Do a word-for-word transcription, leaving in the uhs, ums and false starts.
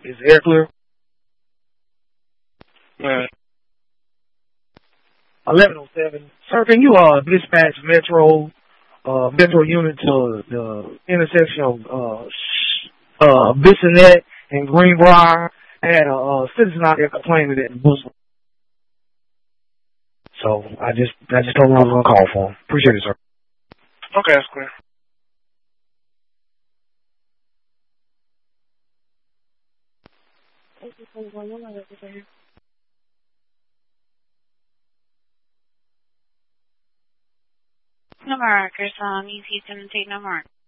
Is the air clear? Yeah. eleven oh seven. Sir, can you uh, dispatch Metro uh, Metro unit to the intersection of uh, uh, Bissonnette and Greenbrier? I had a uh, citizen out there complaining that the bus. So I just I just told him I was going to call for him. Appreciate it, sir. Okay, that's clear. No markers, um, you can take no mark.